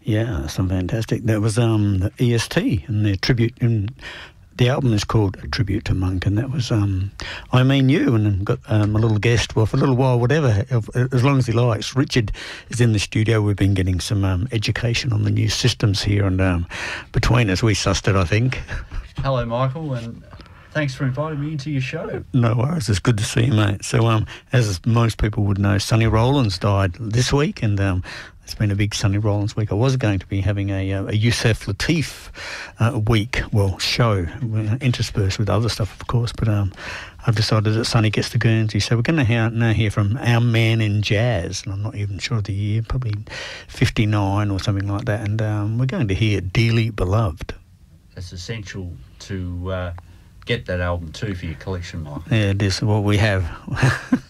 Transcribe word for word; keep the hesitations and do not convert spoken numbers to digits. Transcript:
Yeah, some fantastic. That was um, the E S T and their tribute. And the album is called A Tribute to Monk, and that was um, I Mean You, and I've got um, a little guest, well, for a little while, whatever, as long as he likes. Richard is in the studio. We've been getting some um, education on the new systems here, and um, between us, we sussed it, I think. Hello, Michael, and thanks for inviting me into your show. No worries. It's good to see you, mate. So, um, as most people would know, Sonny Rollins died this week, and um, it's been a big Sonny Rollins week. I was going to be having a, a Yusef Lateef uh, week, well, show, interspersed with other stuff, of course, but um, I've decided that Sonny gets the Guernsey, so we're going to hear, now hear from our man in jazz, and I'm not even sure of the year, probably fifty-nine or something like that, and um, we're going to hear Dearly Beloved. It's essential to uh, get that album too for your collection, Michael. Yeah, it is what we have.